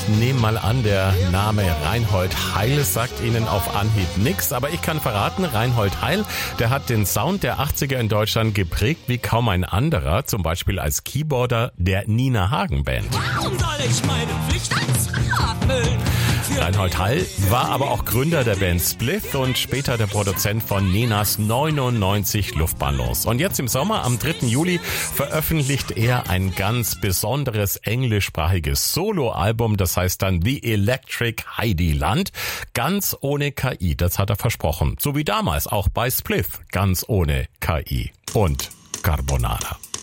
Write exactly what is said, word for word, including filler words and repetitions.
nehme mal an, der Name Reinhold Heil sagt Ihnen auf Anhieb nix, aber ich kann verraten, Reinhold Heil, der hat den Sound der achtziger in Deutschland geprägt wie kaum ein anderer, zum Beispiel als Keyboarder der Nina Hagen Band. Warum soll ich meine Pflicht als erfüllen? Reinhold Heil war aber auch Gründer der Band Spliff und später der Produzent von Nenas neunundneunzig Luftballons. Und jetzt im Sommer, am dritten Juli, veröffentlicht er ein ganz besonderes englischsprachiges Soloalbum, das heißt dann The Electric Heidiland, ganz ohne K I, das hat er versprochen. So wie damals auch bei Spliff, ganz ohne K I und Carbonara.